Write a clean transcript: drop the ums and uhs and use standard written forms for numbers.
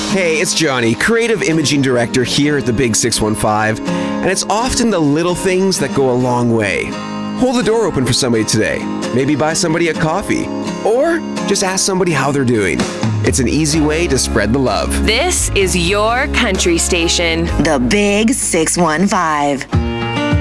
Hey, it's Johnny, creative imaging director here at the Big 615, and it's often the little things that go a long way. Hold the door open for somebody today. Maybe buy somebody a coffee, or just ask somebody how they're doing. It's an easy way to spread the love. This is your country station. The Big 615.